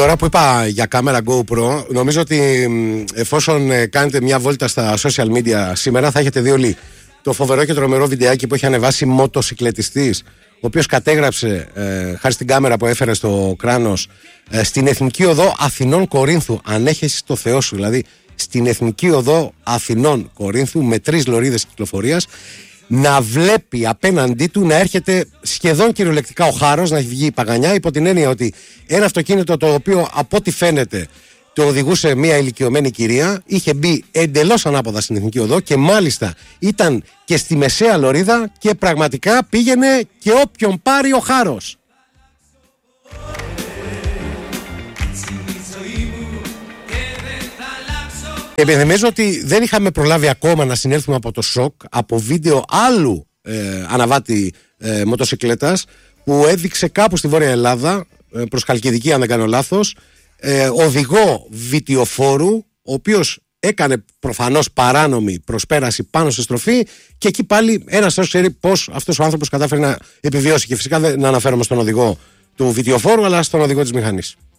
Τώρα που είπα για κάμερα GoPro, νομίζω ότι εφόσον κάνετε μια βόλτα στα social media σήμερα, θα έχετε δει όλοι το φοβερό και τρομερό βιντεάκι που έχει ανεβάσει μοτοσυκλετιστής, ο οποίος κατέγραψε, χάρη στην κάμερα που έφερε στο κράνος, στην Εθνική Οδό Αθηνών Κορίνθου. Αν έχεις το Θεό σου, δηλαδή στην Εθνική Οδό Αθηνών Κορίνθου, με 3 λωρίδες κυκλοφορίας, να βλέπει απέναντί του να έρχεται σχεδόν κυριολεκτικά ο χάρος, να έχει βγει η παγανιά, υπό την έννοια ότι ένα αυτοκίνητο το οποίο από ό,τι φαίνεται το οδηγούσε μια ηλικιωμένη κυρία, είχε μπει εντελώς ανάποδα στην Εθνική Οδό και μάλιστα ήταν και στη μεσαία λωρίδα και πραγματικά πήγαινε και όποιον πάρει ο χάρος. Επιθυμίζω ότι δεν είχαμε προλάβει ακόμα να συνέλθουμε από το σοκ από βίντεο άλλου αναβάτη μοτοσυκλέτας που έδειξε κάπου στη Βόρεια Ελλάδα, προς Χαλκιδική αν δεν κάνω λάθος, οδηγό βιτιοφόρου, ο οποίος έκανε προφανώς παράνομη προσπέραση πάνω στη στροφή και εκεί πάλι ένας θεός ξέρει πως αυτός ο άνθρωπος κατάφερε να επιβιώσει. Και φυσικά δεν αναφέρομαι στον οδηγό του βιτιοφόρου αλλά στον οδηγό της μηχανής.